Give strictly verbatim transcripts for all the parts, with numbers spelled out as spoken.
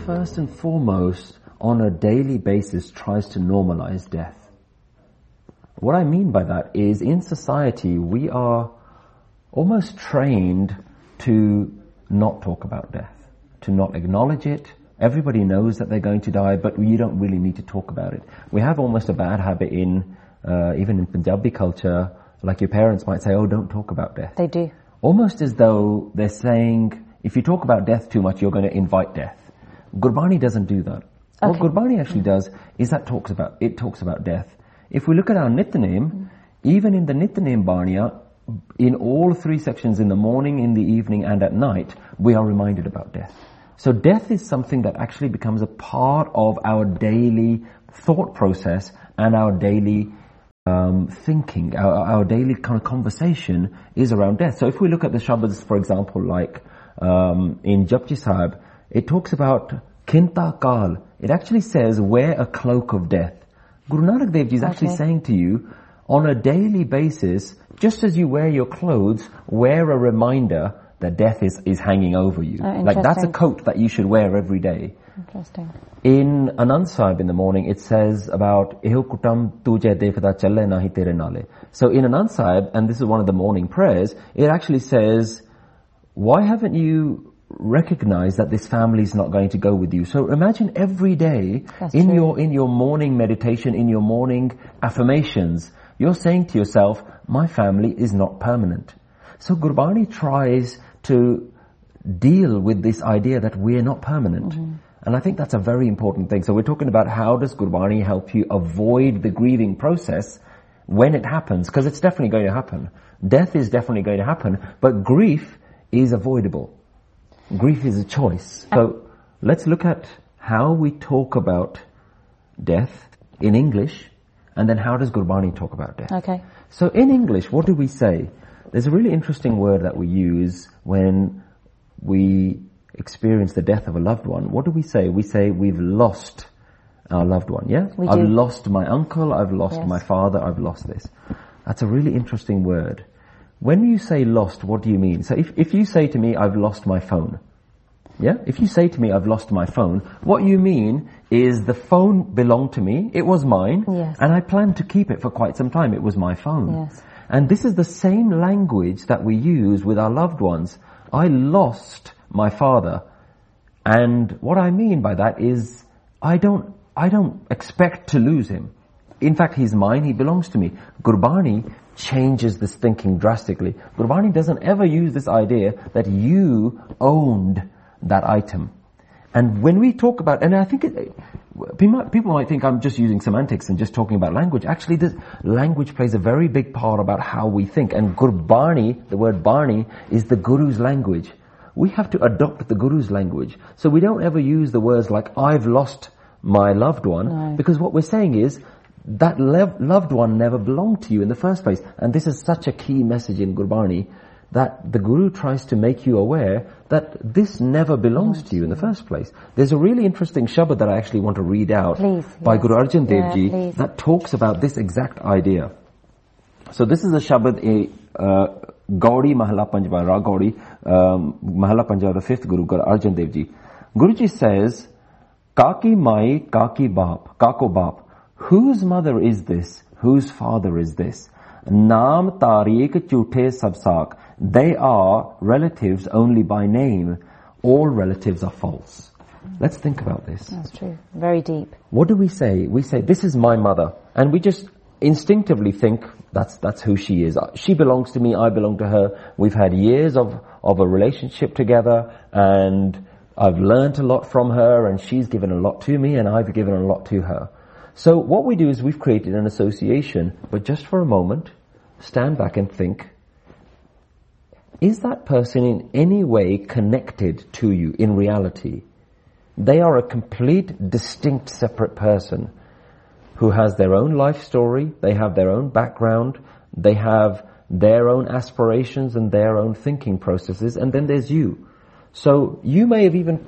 first and foremost, on a daily basis, tries to normalize death. What I mean by that is, in society, we are almost trained to not talk about death, to not acknowledge it. Everybody knows that they're going to die, but you don't really need to talk about it. We have almost a bad habit in, uh, even in Punjabi culture, like your parents might say, oh, don't talk about death. They do. Almost as though they're saying, if you talk about death too much, you're going to invite death. Gurbani doesn't do that. Okay. What Gurbani actually does is that talks about, it talks about death. If we look at our Nityanem, mm. even in the Nityanem Baniya, in all three sections, in the morning, in the evening, and at night, we are reminded about death. So death is something that actually becomes a part of our daily thought process and our daily um, thinking, our, our daily kind of conversation is around death. So if we look at the Shabads, for example, like um, in Japji Sahib, it talks about Kinta Kal. It actually says, wear a cloak of death. Guru Nanak Dev Ji is actually okay. saying to you, on a daily basis, just as you wear your clothes, wear a reminder that death is, is hanging over you. Oh, like that's a coat that you should wear every day. Interesting. In Anand Sahib in the morning, it says about Eho kutam tujhe dekhda challe nahi tere nale. So in Anand Sahib, and this is one of the morning prayers, it actually says, why haven't you recognized that this family is not going to go with you? So imagine every day That's in true. your in your morning meditation, in your morning affirmations, you're saying to yourself, my family is not permanent. So Gurbani tries to deal with this idea that we're not permanent. Mm-hmm. And I think that's a very important thing. So we're talking about how does Gurbani help you avoid the grieving process when it happens, because it's definitely going to happen. Death is definitely going to happen, but grief is avoidable. Grief is a choice. So let's look at how we talk about death in English, and then how does Gurbani talk about death. Okay. So in English, what do we say? There's a really interesting word that we use when we experience the death of a loved one. What do we say? We say we've lost our loved one, yeah? We I've do. lost my uncle, I've lost Yes. my father, I've lost this. That's a really interesting word. When you say lost, what do you mean? So if, if you say to me, I've lost my phone, yeah? If you say to me, I've lost my phone, what you mean is the phone belonged to me, it was mine, Yes. and I planned to keep it for quite some time. It was my phone. Yes. And this is the same language that we use with our loved ones. I lost my father. And what I mean by that is, I don't, I don't expect to lose him. In fact, he's mine, he belongs to me. Gurbani changes this thinking drastically. Gurbani doesn't ever use this idea that you owned that item. And when we talk about, and I think it, people might think I'm just using semantics and just talking about language. Actually, this language plays a very big part about how we think. And Gurbani, the word Bani, is the Guru's language. We have to adopt the Guru's language. So we don't ever use the words like, I've lost my loved one, no. because what we're saying is, that lev- loved one never belonged to you in the first place. And this is such a key message in Gurbani, that the Guru tries to make you aware that this never belongs to you in the first place. There's a really interesting Shabad that I actually want to read out please, by yes. Guru Arjan Dev Ji yeah, that talks about this exact idea. So this is a Shabad, a uh, Gaudi Mahalla Panjwa, Ra Gaudi um, Mahalla Panjwa, the fifth Guru, Guru Arjan Dev Ji. Guruji says, Kaki Mai, Kaki Bap, Kako Bap. Whose mother is this? Whose father is this? Naam Tariq Chute Sabsak. They are relatives only by name. All relatives are false. Let's think about this. That's true. Very deep. What do we say? We say, this is my mother. And we just instinctively think, that's that's who she is. She belongs to me, I belong to her. We've had years of, of a relationship together, and I've learned a lot from her, and she's given a lot to me, and I've given a lot to her. So what we do is we've created an association, but just for a moment, stand back and think, is that person in any way connected to you in reality? They are a complete, distinct, separate person who has their own life story, they have their own background, they have their own aspirations and their own thinking processes, and then there's you. So you may have even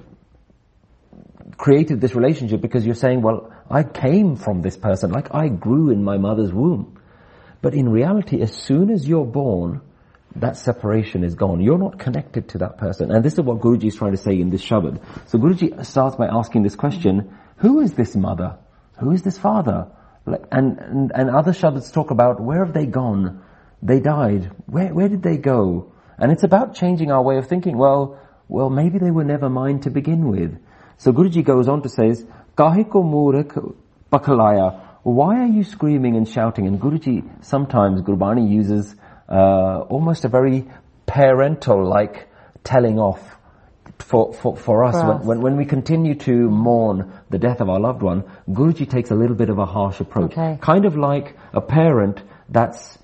created this relationship because you're saying, well, I came from this person, like I grew in my mother's womb. But in reality, as soon as you're born, that separation is gone. You're not connected to that person. And this is what Guruji is trying to say in this Shabad. So Guruji starts by asking this question, who is this mother? Who is this father? And, and, and other Shabads talk about, where have they gone? They died. Where, where did they go? And it's about changing our way of thinking. Well, well, maybe they were never mine to begin with. So Guruji goes on to say, Kahe ko Murak Pakalaya. Why are you screaming and shouting? And Guruji, sometimes Gurbani uses uh, almost a very parental-like telling off for, for, for us. For us. When, when we continue to mourn the death of our loved one, Guruji takes a little bit of a harsh approach. Okay. Kind of like a parent that's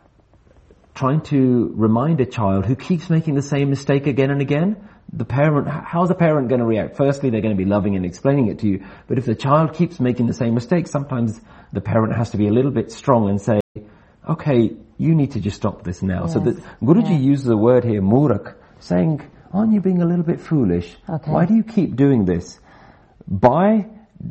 trying to remind a child who keeps making the same mistake again and again. The parent, how's a parent going to react? Firstly, they're going to be loving and explaining it to you. But if the child keeps making the same mistake, sometimes the parent has to be a little bit strong and say, okay, you need to just stop this now. Yes. So the, Guruji yeah. uses the word here, murak, saying, aren't you being a little bit foolish? Okay. Why do you keep doing this? By,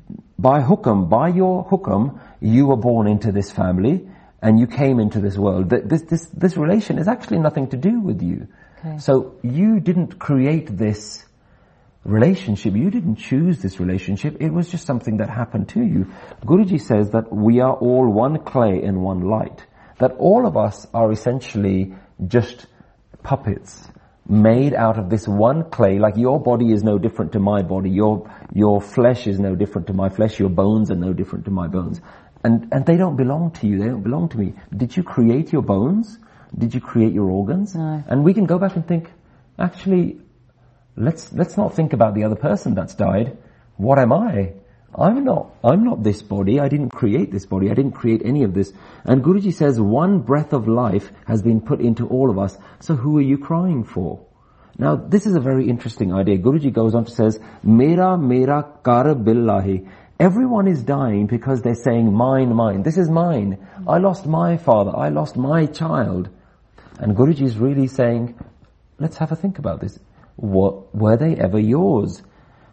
by hukam, by your hukam, you were born into this family and you came into this world. This, this, this relation is actually nothing to do with you. Okay. So you didn't create this relationship. You didn't choose this relationship. It was just something that happened to you. Guruji says that we are all one clay and one light. That all of us are essentially just puppets made out of this one clay. Like your body is no different to my body. Your, your flesh is no different to my flesh. Your bones are no different to my bones. And, and they don't belong to you. They don't belong to me. Did you create your bones? Did you create your organs? No. And we can go back and think, actually, let's, let's not think about the other person that's died. What am I? I'm not, I'm not this body. I didn't create this body. I didn't create any of this. And Guruji says one breath of life has been put into all of us. So who are you crying for? Now, this is a very interesting idea. Guruji goes on to says, Mera, mera kar billahi. Everyone is dying because they're saying, mine, mine. This is mine. I lost my father. I lost my child. And Guruji is really saying, let's have a think about this. What, were they ever yours?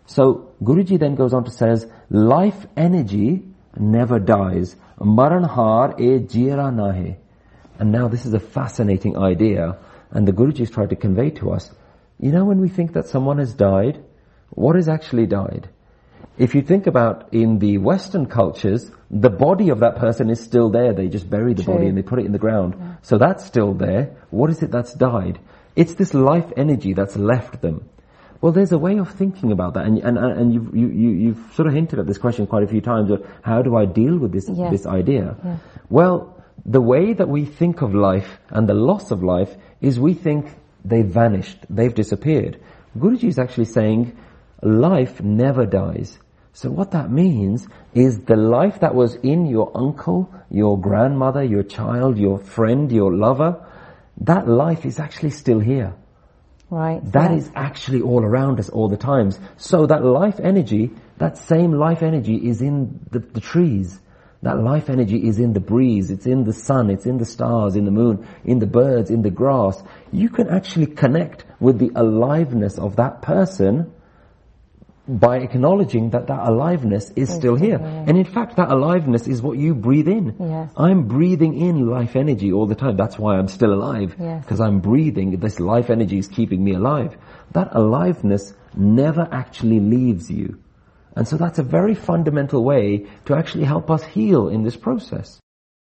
So Guruji then goes on to says, life energy never dies. Maranhar e jira nahe. And now this is a fascinating idea. And the Guruji is trying to convey to us, you know, when we think that someone has died, what has actually died? If you think about in the Western cultures, the body of that person is still there. They just bury the True. body and they put it in the ground. Yeah. So that's still there. What is it that's died? It's this life energy that's left them. Well, there's a way of thinking about that. And, and, and you've, you, you, you've sort of hinted at this question quite a few times. Of how do I deal with this, yes. this idea? Yes. Well, the way that we think of life and the loss of life is we think they've vanished. They've disappeared. Guruji is actually saying life never dies. So what that means is the life that was in your uncle, your grandmother, your child, your friend, your lover, that life is actually still here. Right. That yes. is actually all around us all the times. So that life energy, that same life energy is in the, the trees. That life energy is in the breeze, it's in the sun, it's in the stars, in the moon, in the birds, in the grass. You can actually connect with the aliveness of that person by acknowledging that that aliveness is still here. Yeah. And in fact, that aliveness is what you breathe in. Yes. I'm breathing in life energy all the time. That's why I'm still alive. Because yes. I'm breathing. This life energy is keeping me alive. That aliveness never actually leaves you. And so that's a very fundamental way to actually help us heal in this process.